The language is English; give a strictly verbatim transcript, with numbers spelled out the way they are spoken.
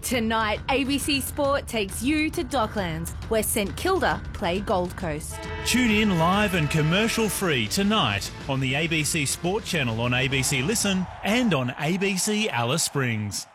Tonight, A B C Sport takes you to Docklands, where St Kilda play Gold Coast. Tune in live and commercial-free tonight on the A B C Sport channel on A B C Listen and on A B C Alice Springs.